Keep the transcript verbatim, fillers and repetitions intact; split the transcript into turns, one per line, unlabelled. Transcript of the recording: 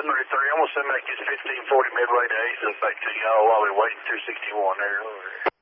thirty-three. I'm going to send back his fifteen forty midway to Aces back to y'all while we're waiting two sixty-one there.